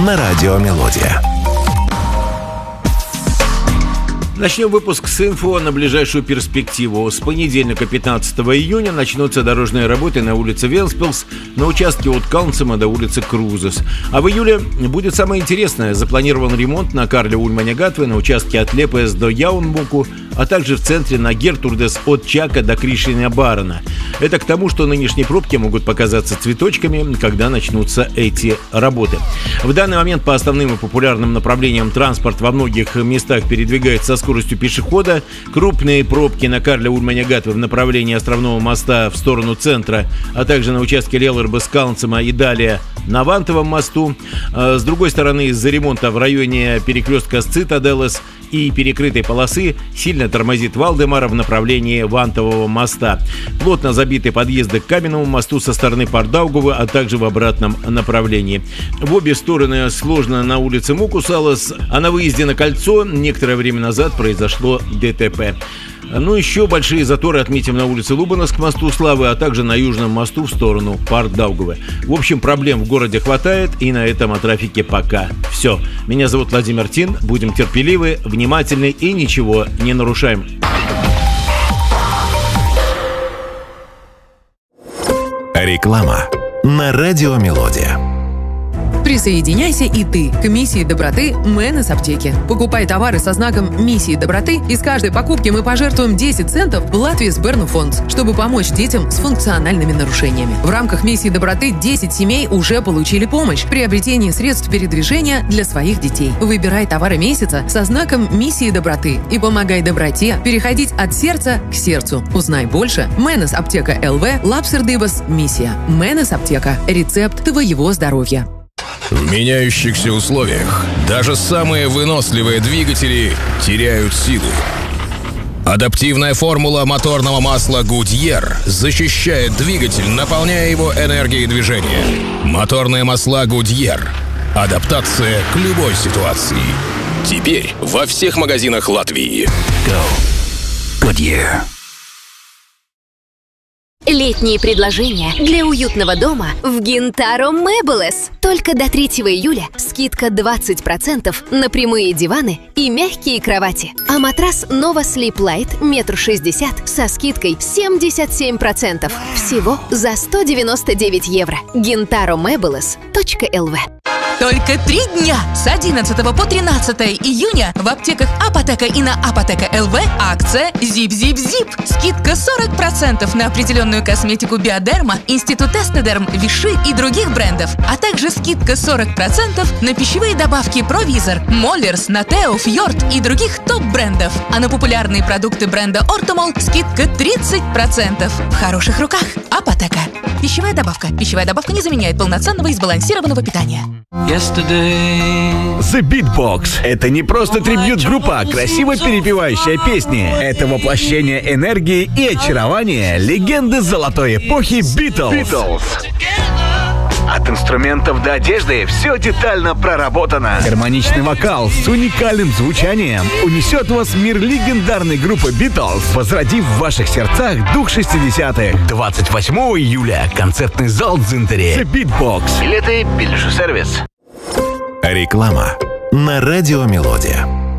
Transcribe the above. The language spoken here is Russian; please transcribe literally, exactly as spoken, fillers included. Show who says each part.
Speaker 1: на радио «Мелодия».
Speaker 2: Начнем выпуск с инфо на ближайшую перспективу. С понедельника, пятнадцатого июня, начнутся дорожные работы на улице Венспилс на участке от Калнцема до улицы Крузес. А в июле будет самое интересное. Запланирован ремонт на Карле Ульманя-Гатве на участке от Лепес до Яунбуку, а также в центре на Гертурдес от Чака до Кришиня-Барона. Это к тому, что нынешние пробки могут показаться цветочками, когда начнутся эти работы. В данный момент по основным и популярным направлениям транспорт во многих местах передвигается со скоростью пешехода. Крупные пробки на Карле Ульманя-Гатве в направлении Островного моста в сторону центра, а также на участке Лелербес-Калнцема и далее на Вантовом мосту. С другой стороны, из-за ремонта в районе перекрестка с Цитаделес и перекрытой полосы сильно тормозит Валдемара в направлении Вантового моста. Плотно забиты подъезды к Каменному мосту со стороны Пардаугова, а также в обратном направлении. В обе стороны сложно на улице Мукусалас, а на выезде на кольцо некоторое время назад произошло ДТП. Ну, еще большие заторы отметим на улице Лубанас к мосту Славы, а также на Южном мосту в сторону Пардаугова. В общем, проблем в городе хватает, и на этом о трафике пока все. Меня зовут Владимир Тин. Будем терпеливы, внимательны и ничего не нарушаем.
Speaker 1: Реклама на радио «Мелодия».
Speaker 3: Присоединяйся и ты к миссии доброты Мэнес Аптеки. Покупай товары со знаком миссии доброты, и с каждой покупки мы пожертвуем десять центов в Латвии Сберну фонд, чтобы помочь детям с функциональными нарушениями. В рамках миссии доброты десять семей уже получили помощь в приобретении средств передвижения для своих детей. Выбирай товары месяца со знаком миссии доброты и помогай доброте переходить от сердца к сердцу. Узнай больше. Мэнес Аптека ЛВ, Лапсердыбас, миссия. Мэнес Аптека. Рецепт твоего здоровья.
Speaker 4: В меняющихся условиях даже самые выносливые двигатели теряют силу. Адаптивная формула моторного масла Goodyear защищает двигатель, наполняя его энергией движения. Моторные масла Goodyear. Адаптация к любой ситуации. Теперь во всех магазинах Латвии.
Speaker 1: Go Goodyear.
Speaker 5: Летние предложения для уютного дома в Гинтаро Мебелес. Только до третьего июля скидка двадцать процентов на прямые диваны и мягкие кровати. А матрас Nova Sleep Light метр шестьдесят со скидкой семьдесят семь процентов. Всего за сто девяносто девять евро. гинтаро мебелес точка эл ви.
Speaker 6: Только три дня с одиннадцатого по тринадцатое июня в аптеках Апотека и на Апотека ЛВ акция «Зип-зип-зип». Скидка сорок процентов на определенную косметику Биодерма, Институт Эстедерм, Виши и других брендов, а также скидка сорок процентов на пищевые добавки Провизор, Моллерс, Натео, Фьорд и других топ-брендов. А на популярные продукты бренда Ортомол скидка тридцать процентов. В хороших руках. Апотека. Пищевая добавка. Пищевая добавка не заменяет полноценного и сбалансированного питания.
Speaker 7: The Beatbox – это не просто трибьют-группа, красиво перепевающая песни. Это воплощение энергии и очарования легенды золотой эпохи Beatles. От инструментов до одежды все детально проработано. Гармоничный вокал с уникальным звучанием унесет вас в мир легендарной группы Beatles, возродив в ваших сердцах дух шестидесятых. двадцать восьмого июля концертный зал Дзинтере. The Beatbox. Билеты Билежу сервис.
Speaker 1: Реклама на радио «Мелодия».